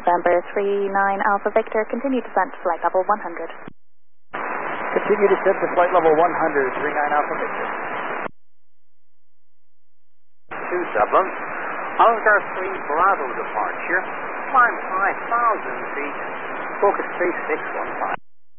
November 39 Alpha Victor, continue descent to flight level 100. Continue descent to flight level 100, 39 Alpha Victor. 2 Dublin, Oscar 3 Bravo departure, climb 5,000 feet, focus 3615.